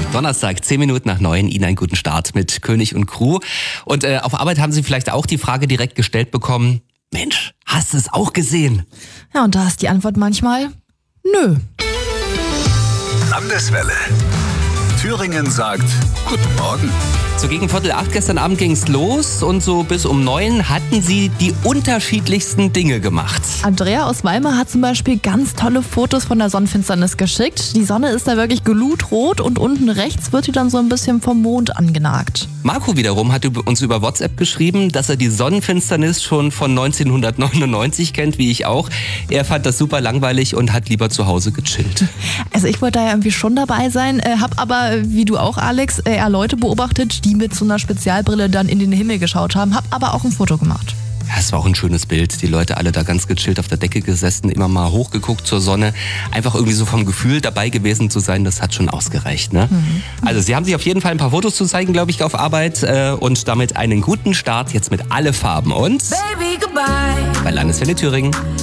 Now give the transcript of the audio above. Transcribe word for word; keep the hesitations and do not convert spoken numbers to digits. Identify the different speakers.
Speaker 1: Donnerstag, zehn Minuten nach neun, Ihnen einen guten Start mit König und Crew. Und äh, auf Arbeit haben Sie vielleicht auch die Frage direkt gestellt bekommen, Mensch, hast du es auch gesehen?
Speaker 2: Ja, und da ist die Antwort manchmal, nö.
Speaker 3: Landeswelle. Thüringen sagt Guten Morgen.
Speaker 1: So gegen Viertel acht gestern Abend ging's los und so bis um neun hatten Sie die unterschiedlichsten Dinge gemacht.
Speaker 2: Andrea aus Weimar hat zum Beispiel ganz tolle Fotos von der Sonnenfinsternis geschickt. Die Sonne ist da wirklich glutrot und unten rechts wird die dann so ein bisschen vom Mond angenagt.
Speaker 1: Marco wiederum hat uns über WhatsApp geschrieben, dass er die Sonnenfinsternis schon von neunzehnhundertneunundneunzig kennt, wie ich auch. Er fand das super langweilig und hat lieber zu Hause gechillt.
Speaker 2: Also ich wollte da ja irgendwie schon dabei sein, äh, hab aber, wie du auch, Alex, äh, eher Leute beobachtet, die mit so einer Spezialbrille dann in den Himmel geschaut haben, hab aber auch ein Foto gemacht.
Speaker 1: Ja, es war auch ein schönes Bild. Die Leute alle da ganz gechillt auf der Decke gesessen, immer mal hochgeguckt zur Sonne. Einfach irgendwie so vom Gefühl dabei gewesen zu sein, das hat schon ausgereicht. Ne? Mhm. Also Sie haben sich auf jeden Fall ein paar Fotos zu zeigen, glaube ich, auf Arbeit. Äh, und damit einen guten Start jetzt mit alle Farben. Und
Speaker 4: Baby, goodbye.
Speaker 1: bei Landeswelle Thüringen.